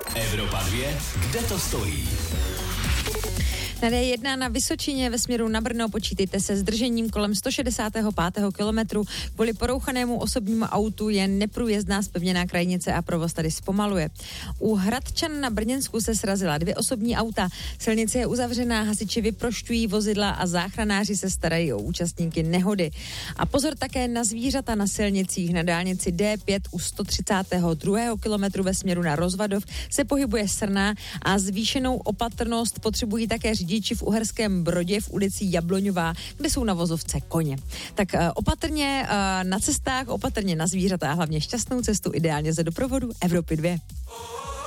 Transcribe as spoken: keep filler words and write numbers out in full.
Evropa dvě, kde to stojí? Na D jedna na Vysočině ve směru na Brno počítejte se zdržením kolem sto šedesát pět kilometru. Kvůli porouchanému osobnímu autu je neprůjezdná zpevněná krajnice a provoz tady zpomaluje. U Hradčan na Brněnsku se srazila dvě osobní auta. Silnice je uzavřená, hasiči vyprošťují vozidla a záchranáři se starají o účastníky nehody. A pozor také na zvířata na silnicích. Na dálnici D pět u sto třicet dva kilometru ve směru na Rozvadov se pohybuje srna a zvýšenou opatrnost potřebují také řidiči v Uherském Brodě v ulici Jabloňová, kde jsou na vozovce koně. Tak uh, opatrně uh, na cestách, opatrně na zvířata a hlavně šťastnou cestu ideálně za doprovodu Evropy dvě.